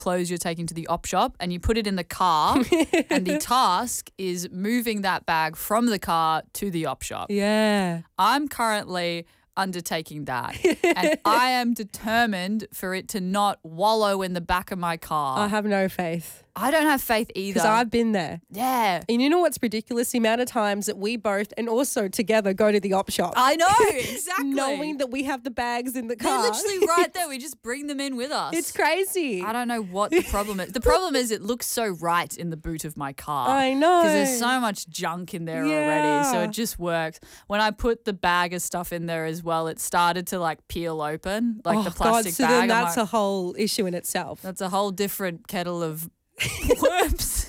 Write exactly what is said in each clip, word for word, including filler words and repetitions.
clothes you're taking to the op shop and you put it in the car and the task is moving that bag from the car to the op shop. Yeah. I'm currently undertaking that and I am determined for it to not wallow in the back of my car. I have no faith. I don't have faith either. Because I've been there. Yeah. And you know what's ridiculous? The amount of times that we both and also together go to the op shop. I know, exactly. Knowing that we have the bags in the They're car. literally right there. We just bring them in with us. It's crazy. I don't know what the problem is. The problem is it looks so right in the boot of my car. I know. Because there's so much junk in there Yeah. already. So it just works. When I put the bag of stuff in there as well, it started to like peel open, like oh, the plastic God, so bag. then I'm that's like, a whole issue in itself. that's a whole different kettle of worms.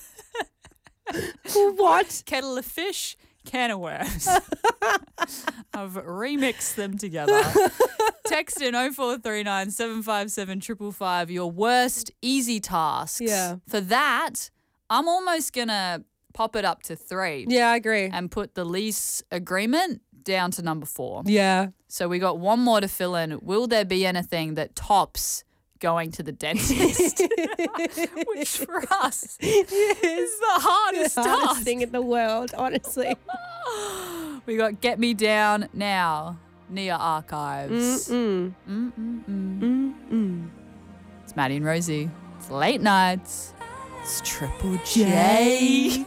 What? Kettle of fish, can of worms. I've remixed them together. Text in oh four three nine, seven five seven, five five five your worst easy tasks. Yeah. For that, I'm almost going to pop it up to three. Yeah, I agree. And put the lease agreement down to number four. Yeah. So we got one more to fill in. Will there be anything that tops going to the dentist? Which for us is the hardest The hardest task. thing in the world, honestly. We got Get Me Down Now, Nia Archives. Mm-mm. Mm-mm-mm. Mm-mm. It's Maddie and Rosie. It's late nights. It's Triple J.